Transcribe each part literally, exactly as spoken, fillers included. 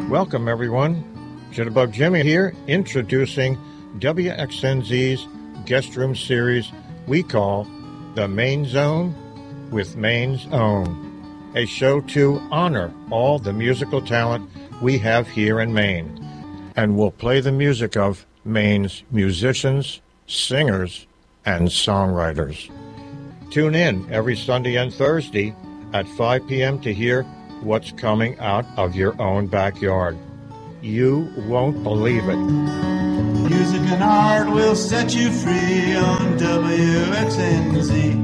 Welcome, everyone. Jitterbug Jimmy here, introducing W X N Z's guest room series we call The Main Zone with Maine's Own, a show to honor all the musical talent we have here in Maine. And we'll play the music of Maine's musicians, singers, and songwriters. Tune in every Sunday and Thursday at five p.m. to hear what's coming out of your own backyard. You won't believe it. Music and art will set you free on W X N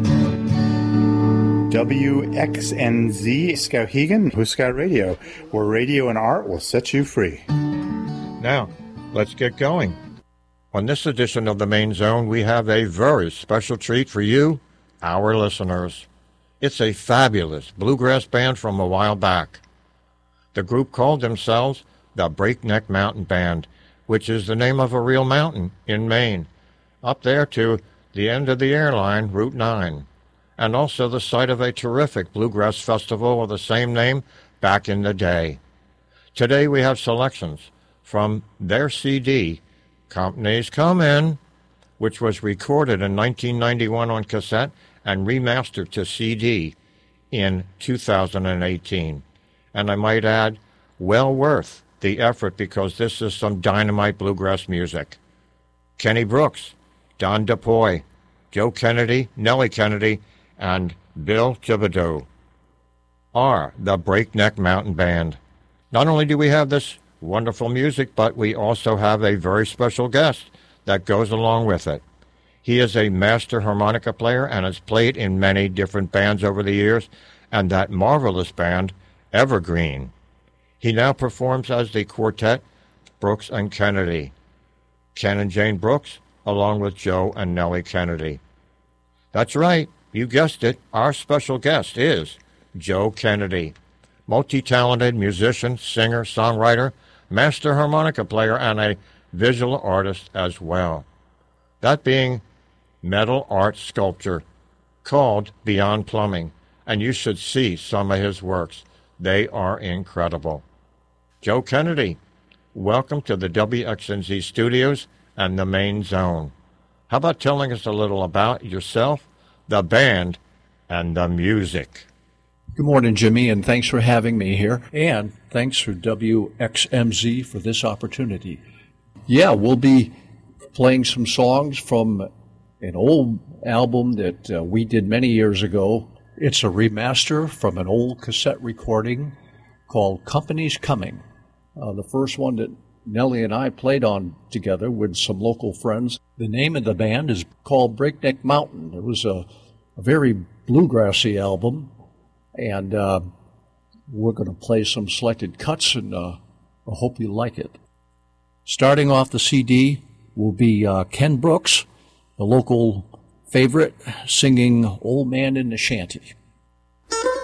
Z. W X N Z, Skowhegan, Huska Radio, where radio and art will set you free. Now, let's get going. On this edition of the Main Zone, we have a very special treat for you, our listeners. It's a fabulous bluegrass band from a while back. The group called themselves the Breakneck Mountain Band, which is the name of a real mountain in Maine, up there to the end of the airline, Route nine, and also the site of a terrific bluegrass festival of the same name back in the day. Today we have selections from their C D, Company's Comin', which was recorded in nineteen ninety-one on cassette and remastered to C D in two thousand eighteen. And I might add, well worth the effort because this is some dynamite bluegrass music. Kenny Brooks, Don DuPois, Joe Kennedy, Nellie Kennedy, and Bill Thibodeau are the Breakneck Mountain Band. Not only do we have this wonderful music, but we also have a very special guest that goes along with it. He is a master harmonica player and has played in many different bands over the years, and that marvelous band, Evergreen. He now performs as the quartet Brooks and Kennedy. Ken and Jane Brooks, along with Joe and Nellie Kennedy. That's right, you guessed it, our special guest is Joe Kennedy, multi-talented musician, singer, songwriter, master harmonica player, and a visual artist as well. That being metal art sculpture called Beyond Plumbing, and you should see some of his works. They are incredible. Joe Kennedy, welcome to the W X N Z studios and the Main Zone. How about telling us a little about yourself, the band, and the music? Good morning, Jimmy, and thanks for having me here. And thanks for W X M Z for this opportunity. Yeah, we'll be playing some songs from an old album that uh, we did many years ago. It's a remaster from an old cassette recording called Company's Coming. Uh, the first one that Nellie and I played on together with some local friends. The name of the band is called Breakneck Mountain. It was a, a very bluegrassy album, and uh, we're going to play some selected cuts, and uh, I hope you like it. Starting off the C D will be uh, Ken Brooks, the local favorite, singing Old Man in the Shanty.